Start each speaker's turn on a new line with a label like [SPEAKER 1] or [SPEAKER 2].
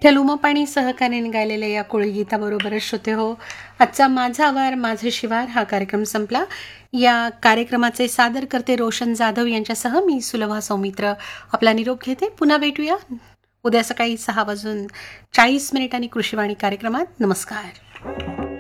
[SPEAKER 1] विठ्ठल उमापाणी सहकार्याने गायलेल्या या कोळी गीताबरोबरच श्रोते हो, आजचा माझा आवार माझे शिवार हा कार्यक्रम संपला. या कार्यक्रमाचे सादर करते रोशन जाधव यांच्यासह मी सुलभा सौमित्र आपला निरोप घेते. पुन्हा भेटूया उद्या सकाळी 6:40 कृषीवाणी कार्यक्रमात. नमस्कार.